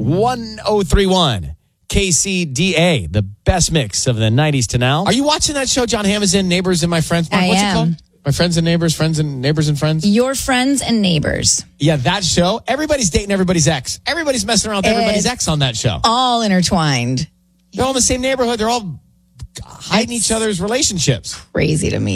1031 KCDA, the best mix of the 90s to now. Are you watching that show John Hamm is in, Neighbors and My Friends? Mark, what's it called? My Friends and Neighbors, Friends and Neighbors and Friends? Your Friends and Neighbors. Yeah, that show. Everybody's dating everybody's ex. Everybody's messing around with everybody's ex on that show. All intertwined. They're all in the same neighborhood. They're all hiding each other's relationships. Crazy to me.